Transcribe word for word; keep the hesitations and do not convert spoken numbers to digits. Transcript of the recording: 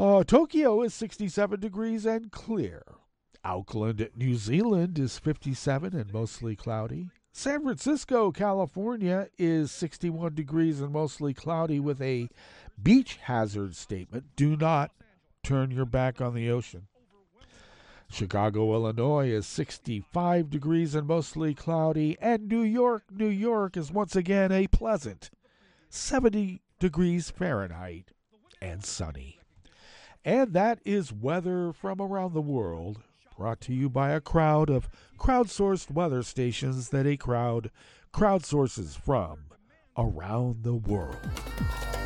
Uh, Tokyo is sixty-seven degrees and clear. Auckland, New Zealand is fifty-seven and mostly cloudy. San Francisco, California is sixty-one degrees and mostly cloudy with a beach hazard statement. Do not turn your back on the ocean. Chicago, Illinois is sixty-five degrees and mostly cloudy. And New York, New York is once again a pleasant seventy degrees Fahrenheit and sunny. And that is weather from around the world, brought to you by a crowd of crowdsourced weather stations that a crowd crowdsources from around the world.